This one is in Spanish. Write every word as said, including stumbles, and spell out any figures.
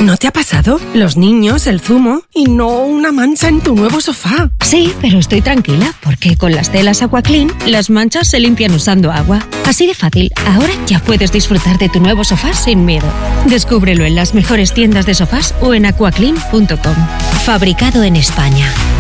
¿No te ha pasado? Los niños, el zumo y no una mancha en tu nuevo sofá. Sí, pero estoy tranquila porque con las telas Aquaclean las manchas se limpian usando agua. Así de fácil, ahora ya puedes disfrutar de tu nuevo sofá sin miedo. Descúbrelo en las mejores tiendas de sofás o en aquaclean punto com. Fabricado en España.